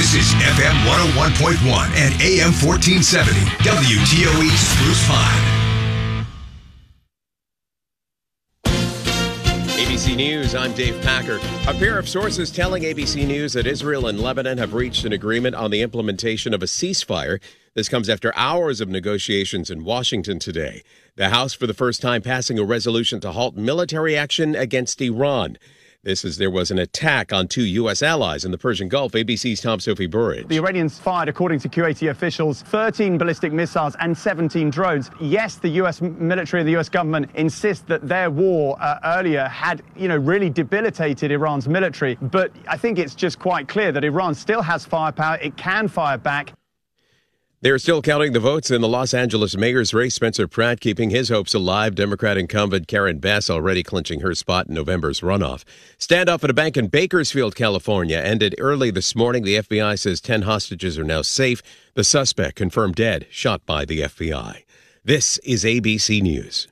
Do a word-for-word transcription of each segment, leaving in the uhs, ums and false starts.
This is F M one oh one point one and A M fourteen seventy, W T O E Spruce Pine. A B C News, I'm Dave Packer. A pair of sources telling A B C News that Israel and Lebanon have reached an agreement on the implementation of a ceasefire. This comes after hours of negotiations in Washington today. The House, for the first time, passing a resolution to halt military action against Iran. This is there was an attack on two U S allies in the Persian Gulf. A B C's Tom Sophie Burridge. The Iranians fired, according to Kuwaiti officials, thirteen ballistic missiles and seventeen drones. Yes, the U S military and the U S government insist that their war uh, earlier had, you know, really debilitated Iran's military. But I think it's just quite clear that Iran still has firepower. It can fire back. They're still counting the votes in the Los Angeles mayor's race. Spencer Pratt keeping his hopes alive. Democrat incumbent Karen Bass already clinching her spot in November's runoff. Standoff at a bank in Bakersfield, California ended early this morning. The F B I says ten hostages are now safe. The suspect confirmed dead, shot by the F B I. This is A B C News.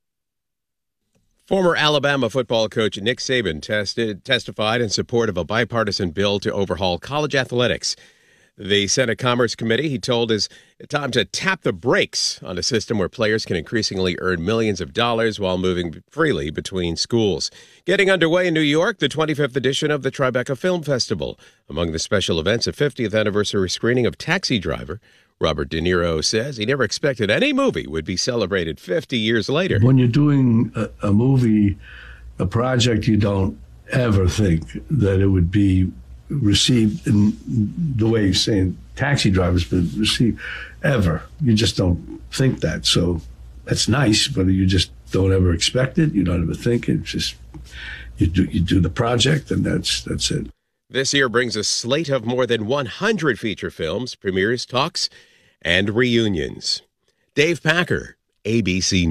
Former Alabama football coach Nick Saban tested, testified in support of a bipartisan bill to overhaul college athletics. The Senate Commerce Committee, he told, is time to tap the brakes on a system where players can increasingly earn millions of dollars while moving freely between schools. Getting underway in New York, the twenty-fifth edition of the Tribeca Film Festival. Among the special events, a fiftieth anniversary screening of Taxi Driver. Robert De Niro says he never expected any movie would be celebrated fifty years later. When you're doing a, a movie, a project, you don't ever think that it would be received in the way you're saying Taxi Driver's been received ever. You just don't think that. So that's nice, but you just don't ever expect it. You don't ever think it. It's just you do you do the project, and that's that's it. This year brings a slate of more than one hundred feature films, premieres, talks, and reunions. Dave Packer, A B C News.